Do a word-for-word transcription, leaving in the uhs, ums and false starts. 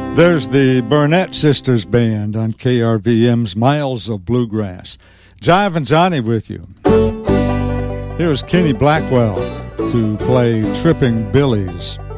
There's the Burnett Sisters Band on K R V M's Miles of Bluegrass. Jive and Johnny with you. Here's Kenny Blackwell to play Tripping Billies.